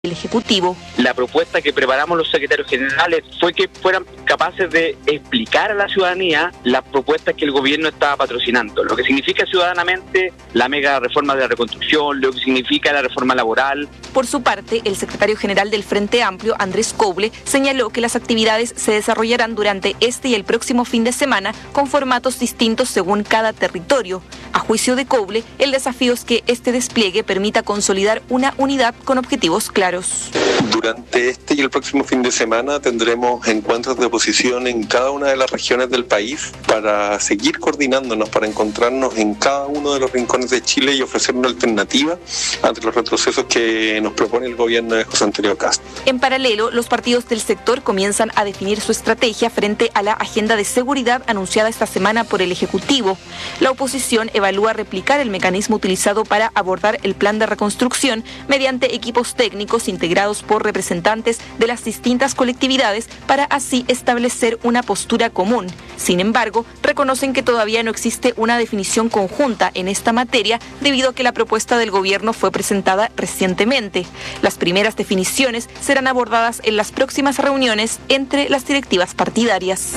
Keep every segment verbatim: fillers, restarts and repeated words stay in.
el Ejecutivo. La propuesta que preparamos los secretarios generales fue que fueran capaces de explicar a la ciudadanía las propuestas que el gobierno estaba patrocinando, lo que significa ciudadanamente la mega reforma de la reconstrucción, lo que significa la reforma laboral. Por su parte, el secretario general del Frente Amplio, Andrés Coble, señaló que las actividades se desarrollarán durante este y el próximo fin de semana con formatos distintos según cada territorio. A juicio de Coble, el desafío es que este despliegue permita consolidar una unidad con objetivos claros. Durante este y el próximo fin de semana tendremos encuentros de oposición en cada una de las regiones del país para seguir coordinándonos, para encontrarnos en cada uno de los rincones de Chile y ofrecer una alternativa ante los retrocesos que nos propone el gobierno de José Antonio Kast. En paralelo, los partidos del sector comienzan a definir su estrategia frente a la agenda de seguridad anunciada esta semana por el Ejecutivo. La oposición evalúa replicar el mecanismo utilizado para abordar el plan de reconstrucción mediante equipos técnicos integrados por representantes de las distintas colectividades para así establecer una postura común. Sin embargo, reconocen que todavía no existe una definición conjunta en esta materia debido a que la propuesta del gobierno fue presentada recientemente. Las primeras definiciones serán abordadas en las próximas reuniones entre las directivas partidarias.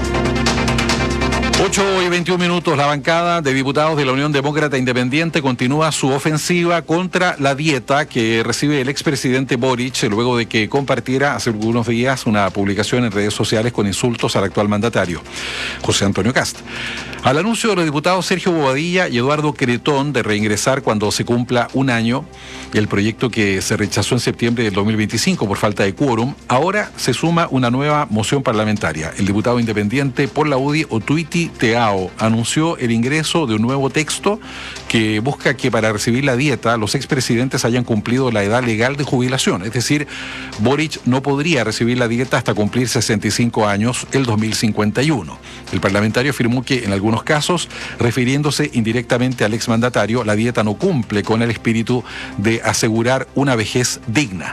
ocho y veintiún minutos, la bancada de diputados de la Unión Demócrata Independiente continúa su ofensiva contra la dieta que recibe el expresidente Boric luego de que compartiera hace algunos días una publicación en redes sociales con insultos al actual mandatario, José Antonio Kast. Al anuncio de los diputados Sergio Bobadilla y Eduardo Cretón de reingresar cuando se cumpla un año, el proyecto que se rechazó en septiembre del dos mil veinticinco por falta de quórum, ahora se suma una nueva moción parlamentaria. El diputado independiente por la U D I, Otuiti Teao, anunció el ingreso de un nuevo texto que busca que para recibir la dieta los expresidentes hayan cumplido la edad legal de jubilación. Es decir, Boric no podría recibir la dieta hasta cumplir sesenta y cinco años el dos mil cincuenta y uno. El parlamentario afirmó que en algunos casos, refiriéndose indirectamente al exmandatario, la dieta no cumple con el espíritu de asegurar una vejez digna.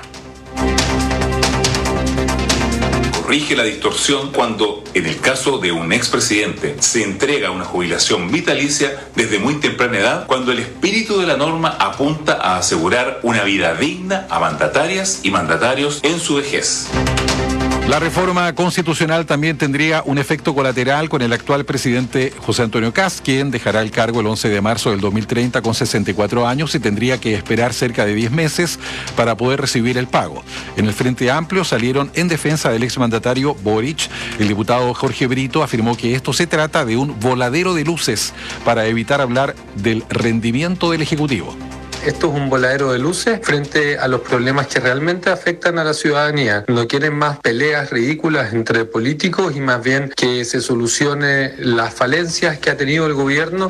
Corrige la distorsión cuando, en el caso de un expresidente, se entrega una jubilación vitalicia desde muy temprana edad, cuando el espíritu de la norma apunta a asegurar una vida digna a mandatarias y mandatarios en su vejez. La reforma constitucional también tendría un efecto colateral con el actual presidente José Antonio Kast, quien dejará el cargo el once de marzo del dos mil treinta con sesenta y cuatro años y tendría que esperar cerca de diez meses para poder recibir el pago. En el Frente Amplio salieron en defensa del exmandatario Boric. El diputado Jorge Brito afirmó que esto se trata de un voladero de luces para evitar hablar del rendimiento del Ejecutivo. Esto es un voladero de luces frente a los problemas que realmente afectan a la ciudadanía. No quieren más peleas ridículas entre políticos y más bien que se solucione las falencias que ha tenido el gobierno.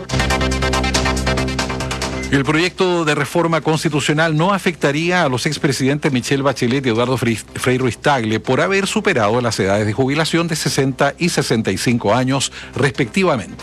El proyecto de reforma constitucional no afectaría a los expresidentes Michelle Bachelet y Eduardo Frei Ruiz-Tagle por haber superado las edades de jubilación de sesenta y sesenta y cinco años respectivamente.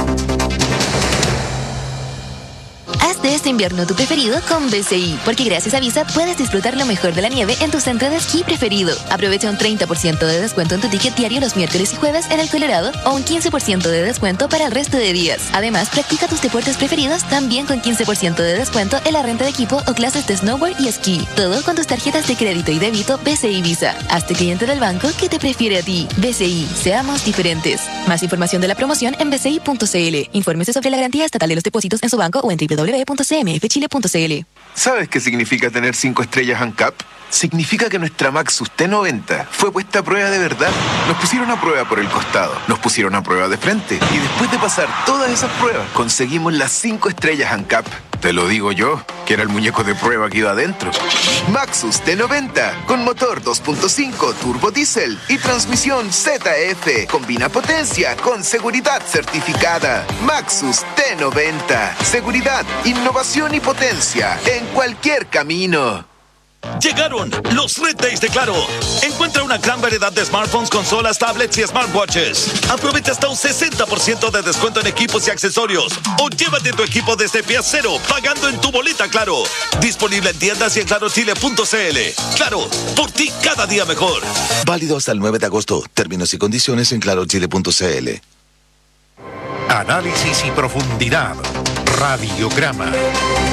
Haz de este invierno tu preferido con B C I, porque gracias a Visa puedes disfrutar lo mejor de la nieve en tu centro de esquí preferido. Aprovecha un treinta por ciento de descuento en tu ticket diario los miércoles y jueves en el Colorado o un quince por ciento de descuento para el resto de días. Además, practica tus deportes preferidos también con quince por ciento de descuento en la renta de equipo o clases de snowboard y esquí. Todo con tus tarjetas de crédito y débito B C I Visa. Hazte cliente del banco que te prefiere a ti. B C I, seamos diferentes. Más información de la promoción en b c i punto c l. Infórmese sobre la garantía estatal de los depósitos en su banco o en w w w punto c m f chile punto c l. ¿Sabes qué significa tener cinco estrellas ANCAP? Significa que nuestra Maxus T noventa fue puesta a prueba de verdad. Nos pusieron a prueba por el costado, nos pusieron a prueba de frente y después de pasar todas esas pruebas conseguimos las cinco estrellas ANCAP. Te lo digo yo, que era el muñeco de prueba que iba adentro. Maxus T noventa, con motor dos punto cinco turbo diésel y transmisión Z F. Combina potencia con seguridad certificada. Maxus T noventa. Seguridad, innovación y potencia en cualquier camino. Llegaron los Red Days de Claro. Encuentra una gran variedad de smartphones, consolas, tablets y smartwatches. Aprovecha hasta un sesenta por ciento de descuento en equipos y accesorios. O llévate tu equipo desde pie cero, pagando en tu boleta Claro. Disponible en tiendas y en claro chile punto c l. Claro, por ti cada día mejor. Válido hasta el nueve de agosto. Términos y condiciones en claro chile punto c l. Análisis y profundidad. Radiograma.